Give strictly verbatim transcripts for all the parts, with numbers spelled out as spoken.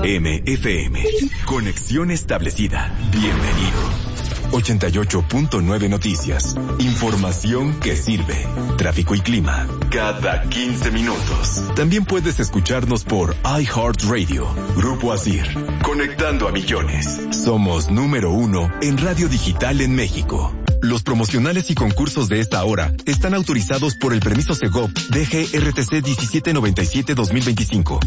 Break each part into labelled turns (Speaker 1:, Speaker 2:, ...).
Speaker 1: M F M. Conexión establecida. Bienvenido. ochenta y ocho punto nueve Noticias. Información que sirve. Tráfico y clima. Cada quince minutos. También puedes escucharnos por iHeartRadio. Grupo Asir. Conectando a millones. Somos número uno en radio digital en México. Los promocionales y concursos de esta hora están autorizados por el permiso Segov D G R T C diecisiete noventa y siete dos mil veinticinco.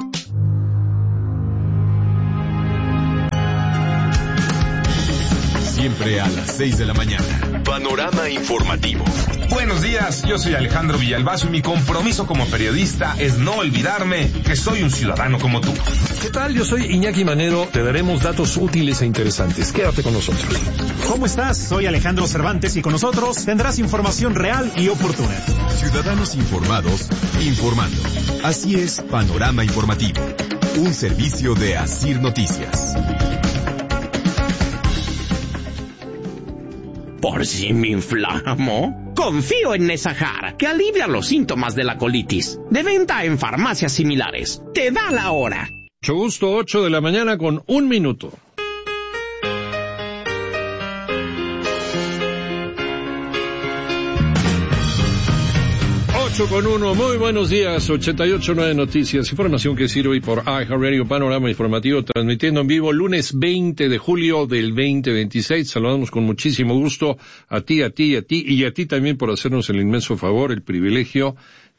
Speaker 1: Siempre a las seis de la mañana. Panorama informativo.
Speaker 2: Buenos días, yo soy Alejandro Villalbazo y mi compromiso como periodista es no olvidarme que soy un ciudadano como tú.
Speaker 3: ¿Qué tal? Yo soy Iñaki Manero. Te daremos datos útiles e interesantes. Quédate con nosotros.
Speaker 4: ¿Cómo estás? Soy Alejandro Cervantes y con nosotros tendrás información real y oportuna.
Speaker 1: Ciudadanos informados, informando. Así es, Panorama Informativo. Un servicio de Asir Noticias.
Speaker 5: ¿Por si me inflamo? Confío en Nesahar, que alivia los síntomas de la colitis. De venta en farmacias similares. Te da la hora.
Speaker 3: Mucho gusto, ocho de la mañana con un minuto. ocho con uno, muy buenos días, ochenta y ocho punto nueve Noticias, información que sirve por iHeartRadio, Panorama Informativo, transmitiendo en vivo lunes veinte de julio del veinte veintiséis. Saludamos con muchísimo gusto a ti, a ti, a ti, y a ti también por hacernos el inmenso favor, el privilegio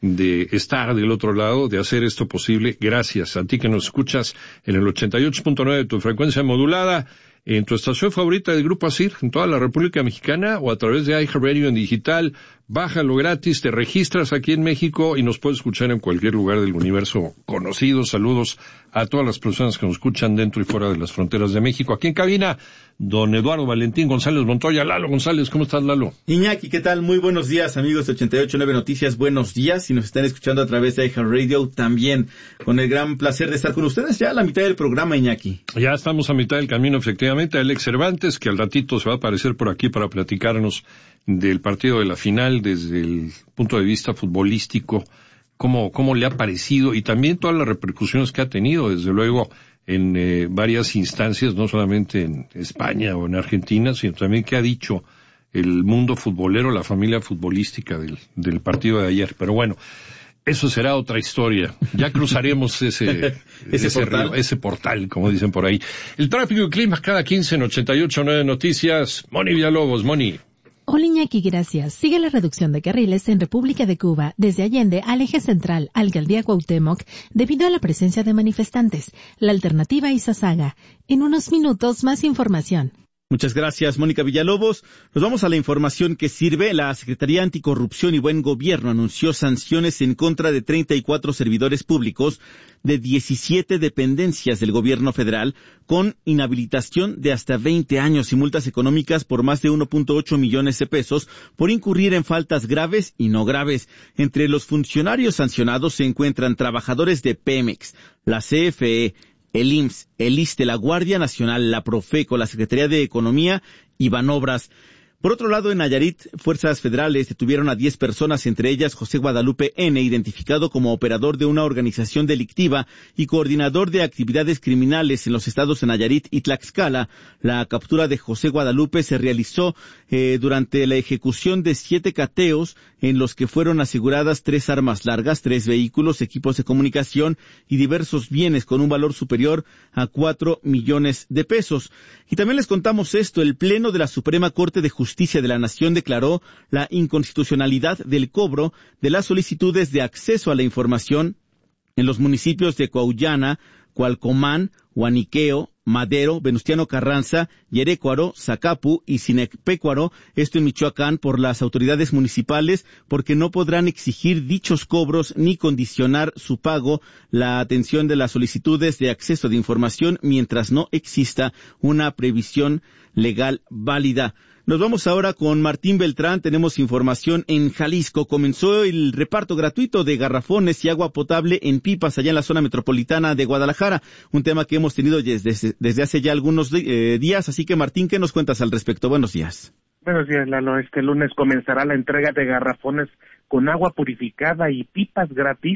Speaker 3: de estar del otro lado, de hacer esto posible. Gracias a ti que nos escuchas en el ochenta y ocho punto nueve de tu frecuencia modulada, en tu estación favorita del Grupo Asir, en toda la República Mexicana, o a través de iHeartRadio en digital. Bájalo gratis, te registras aquí en México y nos puedes escuchar en cualquier lugar del universo conocido. Saludos a todas las personas que nos escuchan dentro y fuera de las fronteras de México. Aquí en cabina, don Eduardo Valentín González Montoya. Lalo González, ¿cómo estás, Lalo?
Speaker 6: Iñaki, ¿qué tal? Muy buenos días, amigos de ochenta y ocho punto nueve Noticias. Buenos días. Si nos están escuchando a través de iHeartRadio, también con el gran placer de estar con ustedes ya a la mitad del programa, Iñaki.
Speaker 3: Ya estamos a mitad del camino, efectivamente. Alex Cervantes, que al ratito se va a aparecer por aquí para platicarnos del partido de la final desde el punto de vista futbolístico, cómo, cómo le ha parecido y también todas las repercusiones que ha tenido, desde luego, en eh, varias instancias, no solamente en España o en Argentina, sino también qué ha dicho el mundo futbolero, la familia futbolística del, del partido de ayer. Pero bueno, eso será otra historia. Ya cruzaremos ese,
Speaker 6: ¿Ese,
Speaker 3: ese,
Speaker 6: portal?
Speaker 3: río, ese portal, como dicen por ahí. El tráfico y clima cada quince en ochenta y ocho punto nueve Noticias. Moni Villalobos, Moni.
Speaker 7: Hola Iñaki, gracias. Sigue la reducción de carriles en República de Cuba desde Allende al eje central, Alcaldía Cuauhtémoc, debido a la presencia de manifestantes. La alternativa Izazaga. En unos minutos más información.
Speaker 6: Muchas gracias, Mónica Villalobos. Nos vamos a la información que sirve. La Secretaría Anticorrupción y Buen Gobierno anunció sanciones en contra de treinta y cuatro servidores públicos de diecisiete dependencias del gobierno federal, con inhabilitación de hasta veinte años y multas económicas por más de uno punto ocho millones de pesos por incurrir en faltas graves y no graves. Entre los funcionarios sancionados se encuentran trabajadores de Pemex, la C F E, el I M S S, el ISSSTE, la Guardia Nacional, la Profeco, la Secretaría de Economía y Banobras. Por otro lado, en Nayarit, fuerzas federales detuvieron a diez personas, entre ellas José Guadalupe N., identificado como operador de una organización delictiva y coordinador de actividades criminales en los estados de Nayarit y Tlaxcala. La captura de José Guadalupe se realizó eh, durante la ejecución de siete cateos en los que fueron aseguradas tres armas largas, tres vehículos, equipos de comunicación y diversos bienes con un valor superior a cuatro millones de pesos. Y también les contamos esto: el Pleno de la Suprema Corte de Justicia Justicia de la Nación declaró la inconstitucionalidad del cobro de las solicitudes de acceso a la información en los municipios de Cuauhllana, Cualcomán, Huaniqueo, Madero, Venustiano Carranza, Yerécuaro, Zacapu y Sinecpécuaro, esto en Michoacán, por las autoridades municipales, porque no podrán exigir dichos cobros ni condicionar su pago la atención de las solicitudes de acceso de información mientras no exista una previsión legal válida. Nos vamos ahora con Martín Beltrán. Tenemos información en Jalisco. Comenzó el reparto gratuito de garrafones y agua potable en pipas allá en la zona metropolitana de Guadalajara, un tema que hemos tenido desde, desde hace ya algunos eh, días. Así que, Martín, ¿qué nos cuentas al respecto? Buenos días.
Speaker 8: Buenos días, Lalo. Este lunes comenzará la entrega de garrafones con agua purificada y pipas gratis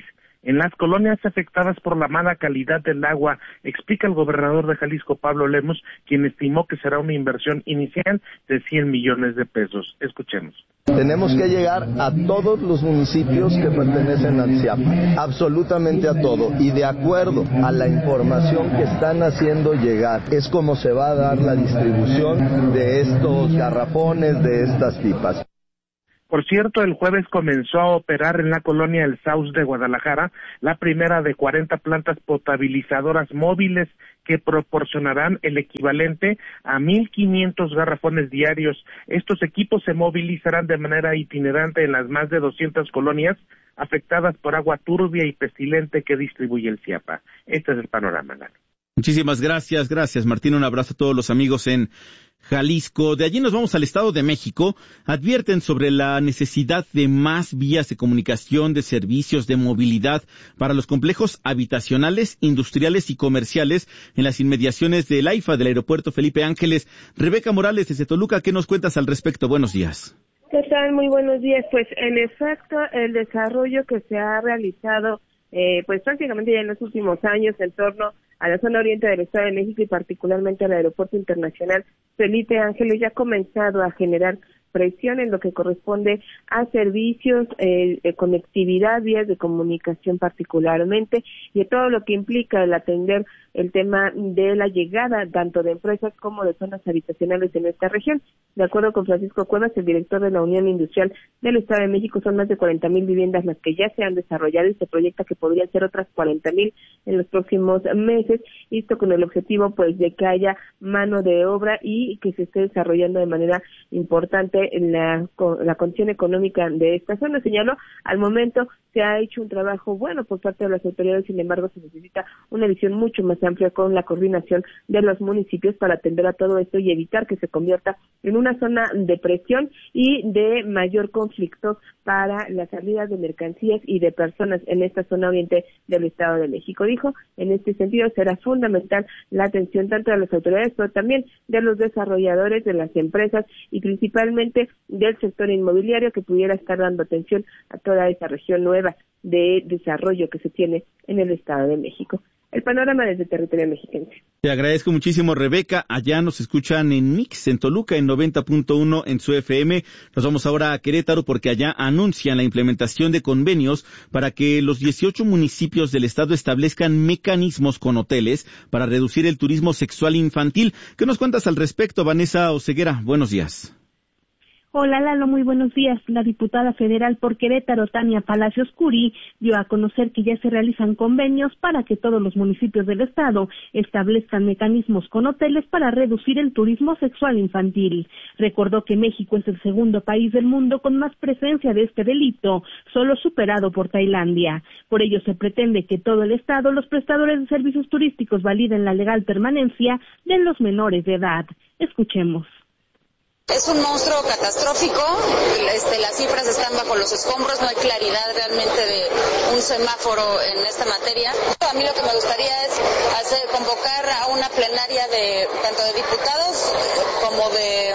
Speaker 8: en las colonias afectadas por la mala calidad del agua, explica el gobernador de Jalisco, Pablo Lemus, quien estimó que será una inversión inicial de cien millones de pesos. Escuchemos.
Speaker 9: Tenemos que llegar a todos los municipios que pertenecen al C I A P, absolutamente a todo, y de acuerdo a la información que están haciendo llegar, es como se va a dar la distribución de estos garrafones, de estas pipas.
Speaker 8: Por cierto, el jueves comenzó a operar en la colonia El Sauz de Guadalajara la primera de cuarenta plantas potabilizadoras móviles que proporcionarán el equivalente a mil quinientos garrafones diarios. Estos equipos se movilizarán de manera itinerante en las más de doscientas colonias afectadas por agua turbia y pestilente que distribuye el CIAPA. Este es el panorama, Lalo.
Speaker 6: Muchísimas gracias, gracias Martín, un abrazo a todos los amigos en Jalisco. De allí nos vamos al Estado de México. Advierten sobre la necesidad de más vías de comunicación, de servicios, de movilidad para los complejos habitacionales, industriales y comerciales en las inmediaciones del AIFA, del Aeropuerto Felipe Ángeles. Rebeca Morales desde Toluca, ¿qué nos cuentas al respecto? Buenos días.
Speaker 10: ¿Qué tal? Muy buenos días. Pues en efecto, el desarrollo que se ha realizado eh, pues prácticamente ya en los últimos años en torno a la zona oriente del Estado de México y particularmente al Aeropuerto Internacional Felipe Ángeles ya ha comenzado a generar presión en lo que corresponde a servicios, eh, de conectividad, vías de comunicación particularmente, y a todo lo que implica el atender el tema de la llegada tanto de empresas como de zonas habitacionales en esta región. De acuerdo con Francisco Cuevas, el director de la Unión Industrial del Estado de México, son más de cuarenta mil viviendas las que ya se han desarrollado y se proyecta que podrían ser otras cuarenta mil en los próximos meses, y esto con el objetivo pues de que haya mano de obra y que se esté desarrollando de manera importante en la, la condición económica de esta zona. Señaló, al momento se ha hecho un trabajo bueno por parte de las autoridades, sin embargo se necesita una visión mucho más amplia con la coordinación de los municipios para atender a todo esto y evitar que se convierta en una zona de presión y de mayor conflicto para la salida de mercancías y de personas en esta zona oriente del Estado de México. Dijo, en este sentido será fundamental la atención tanto de las autoridades, pero también de los desarrolladores, de las empresas y principalmente del sector inmobiliario, que pudiera estar dando atención a toda esa región nueva de desarrollo que se tiene en el Estado de México. El panorama desde territorio mexicano.
Speaker 6: Te agradezco muchísimo, Rebeca. Allá nos escuchan en Mix, en Toluca, en noventa punto uno en su F M. Nos vamos ahora a Querétaro porque allá anuncian la implementación de convenios para que los dieciocho municipios del estado establezcan mecanismos con hoteles para reducir el turismo sexual infantil. ¿Qué nos cuentas al respecto, Vanessa Oseguera? Buenos días.
Speaker 11: Hola Lalo, muy buenos días. La diputada federal por Querétaro, Tania Palacios Curi, dio a conocer que ya se realizan convenios para que todos los municipios del estado establezcan mecanismos con hoteles para reducir el turismo sexual infantil. Recordó que México es el segundo país del mundo con más presencia de este delito, solo superado por Tailandia. Por ello se pretende que todo el estado, los prestadores de servicios turísticos validen la legal permanencia de los menores de edad. Escuchemos.
Speaker 12: Es un monstruo catastrófico, este, las cifras están bajo los escombros, no hay claridad realmente de un semáforo en esta materia. A mí lo que me gustaría es hacer, convocar a una plenaria de tanto de diputados como de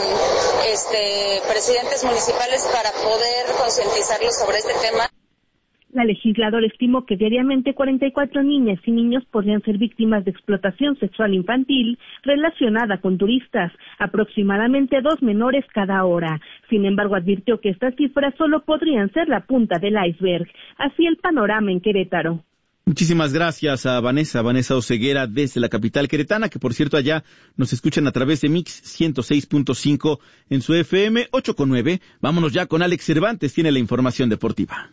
Speaker 12: este, presidentes municipales para poder concientizarlos sobre este tema.
Speaker 11: La legisladora estimó que diariamente cuarenta y cuatro niñas y niños podrían ser víctimas de explotación sexual infantil relacionada con turistas, aproximadamente dos menores cada hora. Sin embargo, advirtió que estas cifras solo podrían ser la punta del iceberg. Así el panorama en Querétaro.
Speaker 6: Muchísimas gracias a Vanessa, Vanessa Oseguera desde la capital queretana, que por cierto allá nos escuchan a través de Mix ciento seis punto cinco en su F M, ocho con nueve. Vámonos ya con Alex Cervantes, tiene la información deportiva.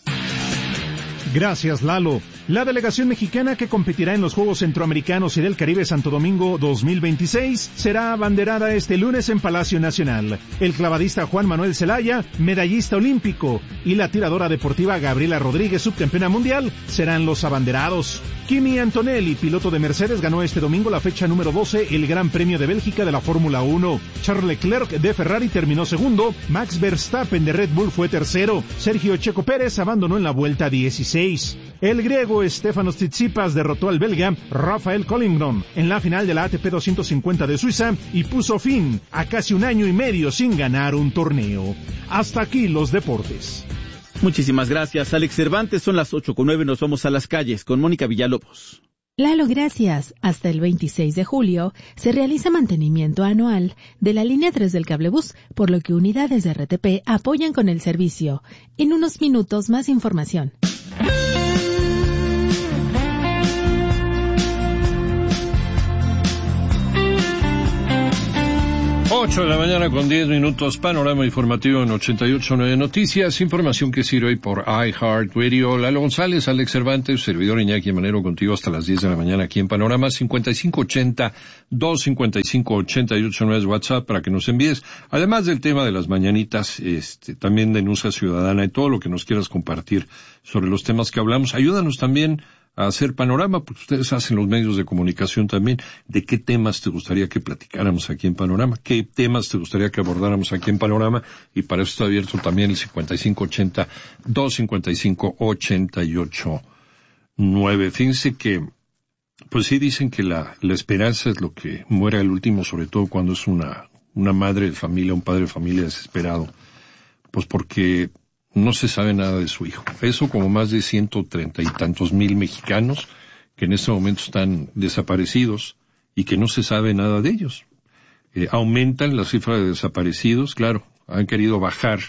Speaker 4: Gracias, Lalo. La delegación mexicana que competirá en los Juegos Centroamericanos y del Caribe Santo Domingo dos mil veintiséis será abanderada este lunes en Palacio Nacional. El clavadista Juan Manuel Zelaya, medallista olímpico, y la tiradora deportiva Gabriela Rodríguez, subcampeona mundial, serán los abanderados. Kimi Antonelli, piloto de Mercedes, ganó este domingo la fecha número doce el Gran Premio de Bélgica de la Fórmula uno. Charles Leclerc de Ferrari terminó segundo, Max Verstappen de Red Bull fue tercero, Sergio Checo Pérez abandonó en la vuelta dieciséis. El griego Stefanos Tsitsipas derrotó al belga Rafael Collington en la final de la A T P doscientos cincuenta de Suiza y puso fin a casi un año y medio sin ganar un torneo. Hasta aquí los deportes.
Speaker 6: Muchísimas gracias, Alex Cervantes. Son las ocho con nueve, nos vamos a las calles con Mónica Villalobos.
Speaker 7: Lalo, gracias. Hasta el veintiséis de julio se realiza mantenimiento anual de la línea tres del cablebús, por lo que unidades de R T P apoyan con el servicio. En unos minutos más información.
Speaker 3: ocho de la mañana con diez minutos, panorama informativo en ochenta y ocho punto nueve Noticias, información que sirve hoy por iHeartRadio. Lalo González, Alex Cervantes, servidor Iñaki Manero, contigo hasta las diez de la mañana aquí en Panorama. Cincuenta y cinco ochenta, dos cincuenta y cinco ochenta y ocho nueve es WhatsApp para que nos envíes, además del tema de las mañanitas, este, también denuncia ciudadana y todo lo que nos quieras compartir sobre los temas que hablamos. Ayúdanos también a hacer Panorama, porque ustedes hacen los medios de comunicación también. ¿De qué temas te gustaría que platicáramos aquí en Panorama? ¿Qué temas te gustaría que abordáramos aquí en Panorama? Y para eso está abierto también el cincuenta y cinco ochenta, dos cincuenta y cinco ochenta y ocho nueve. Fíjense que, pues sí dicen que la, la esperanza es lo que muere al último, sobre todo cuando es una, una madre de familia, un padre de familia desesperado. Pues porque no se sabe nada de su hijo. Eso como más de ciento treinta y tantos mil mexicanos que en este momento están desaparecidos y que no se sabe nada de ellos. Eh, aumentan la cifra de desaparecidos, claro, han querido bajar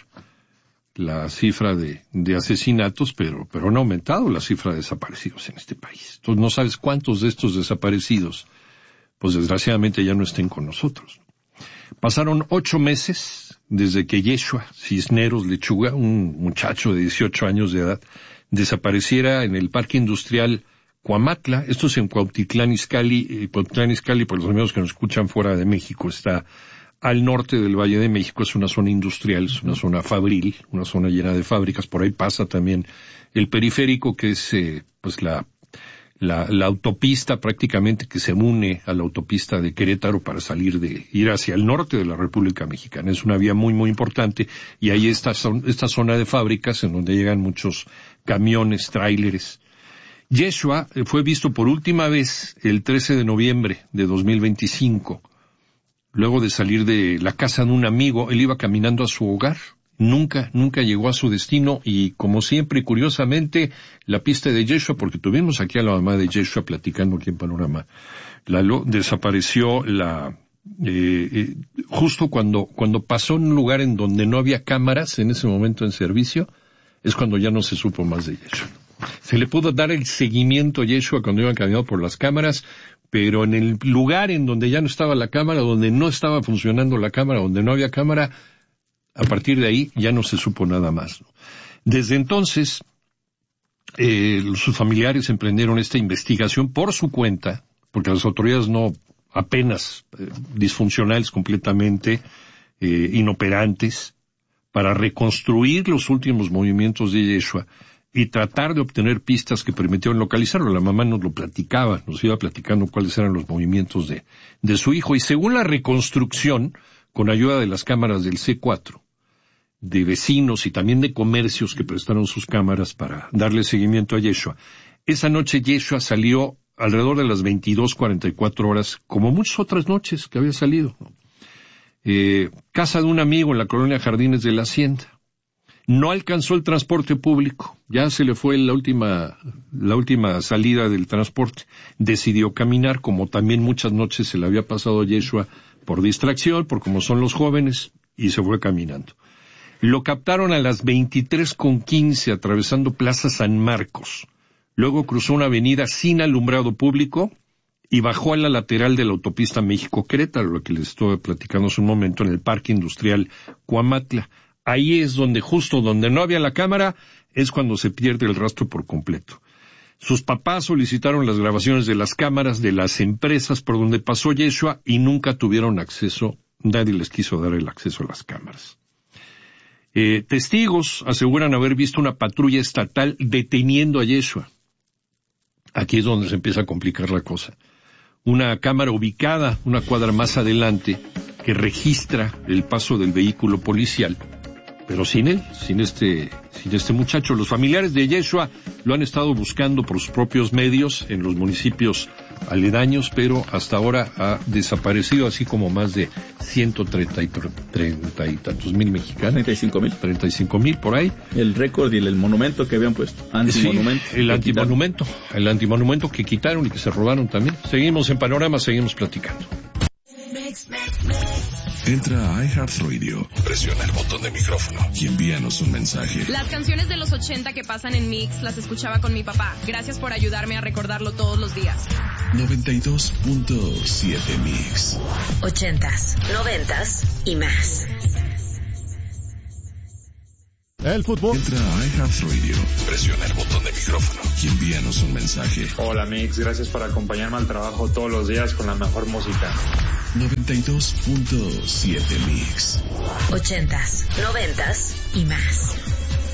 Speaker 3: la cifra de, de asesinatos, pero, pero han aumentado la cifra de desaparecidos en este país. Entonces no sabes cuántos de estos desaparecidos, pues desgraciadamente ya no estén con nosotros. Pasaron ocho meses desde que Yeshua Cisneros Lechuga, un muchacho de dieciocho años de edad, desapareciera en el Parque Industrial Cuamatla. Esto es en Cuautitlán Izcalli. Eh, Cuautitlán Izcalli, por los amigos que nos escuchan fuera de México, está al norte del Valle de México. Es una zona industrial, es una zona fabril, una zona llena de fábricas. Por ahí pasa también el periférico, que es eh, pues la La, la autopista prácticamente que se une a la autopista de Querétaro para salir de, ir hacia el norte de la República Mexicana. Es una vía muy, muy importante y ahí está esta zona de fábricas en donde llegan muchos camiones, tráileres. Yeshua fue visto por última vez el trece de noviembre de dos mil veinticinco. Luego de salir de la casa de un amigo, él iba caminando a su hogar. Nunca, nunca llegó a su destino y, como siempre, curiosamente, la pista de Yeshua, porque tuvimos aquí a la mamá de Yeshua platicando aquí en Panorama, Lalo, desapareció la, eh, eh, justo cuando, cuando pasó en un lugar en donde no había cámaras en ese momento en servicio, es cuando ya no se supo más de Yeshua. Se le pudo dar el seguimiento a Yeshua cuando iban caminando por las cámaras, pero en el lugar en donde ya no estaba la cámara, donde no estaba funcionando la cámara, donde no había cámara, a partir de ahí ya no se supo nada más. Desde entonces, eh, sus familiares emprendieron esta investigación por su cuenta, porque las autoridades no, apenas eh, disfuncionales completamente, eh, inoperantes, para reconstruir los últimos movimientos de Yeshua y tratar de obtener pistas que permitieron localizarlo. La mamá nos lo platicaba, nos iba platicando cuáles eran los movimientos de, de su hijo, y según la reconstrucción, con ayuda de las cámaras del C cuatro, de vecinos y también de comercios que prestaron sus cámaras para darle seguimiento a Yeshua, esa noche Yeshua salió alrededor de las veintidós cuarenta y cuatro horas, como muchas otras noches que había salido, ¿no? Eh, casa de un amigo en la colonia Jardines de la Hacienda. No alcanzó el transporte público, ya se le fue la última, la última salida del transporte. Decidió caminar, como también muchas noches se le había pasado a Yeshua, por distracción, por como son los jóvenes, y se fue caminando. Lo captaron a las veintitrés con quince atravesando Plaza San Marcos. Luego cruzó una avenida sin alumbrado público y bajó a la lateral de la autopista México-Querétaro, lo que les estuve platicando hace un momento, en el Parque Industrial Cuamatla. Ahí es donde, justo donde no había la cámara, es cuando se pierde el rastro por completo. Sus papás solicitaron las grabaciones de las cámaras de las empresas por donde pasó Yeshua y nunca tuvieron acceso, nadie les quiso dar el acceso a las cámaras. Eh, testigos aseguran haber visto una patrulla estatal deteniendo a Yeshua. Aquí es donde se empieza a complicar la cosa. Una cámara ubicada una cuadra más adelante que registra el paso del vehículo policial, pero sin él, sin este, sin este muchacho. Los familiares de Yeshua lo han estado buscando por sus propios medios en los municipios aledaños, pero hasta ahora ha desaparecido, así como más de ciento treinta y, treinta y tantos mil mexicanos.
Speaker 6: treinta y cinco mil.
Speaker 3: treinta y cinco mil por ahí.
Speaker 6: El récord y el, el monumento que habían puesto. Antimonumento.
Speaker 3: Sí, el antimonumento. El antimonumento que quitaron y que se robaron también. Seguimos en Panorama, seguimos platicando.
Speaker 1: Entra a iHeartRadio, presiona el botón de micrófono y envíanos un mensaje.
Speaker 13: Las canciones de los ochenta que pasan en Mix las escuchaba con mi papá. Gracias por ayudarme a recordarlo todos los días.
Speaker 1: noventa y dos punto siete Mix.
Speaker 14: Ochentas, noventas y más.
Speaker 4: El fútbol.
Speaker 1: Entra a iHeartRadio, presiona el botón de micrófono y envíanos un mensaje.
Speaker 15: Hola Mix, gracias por acompañarme al trabajo todos los días con la mejor música.
Speaker 1: noventa y dos punto siete Mix.
Speaker 14: Ochentas, noventas y más.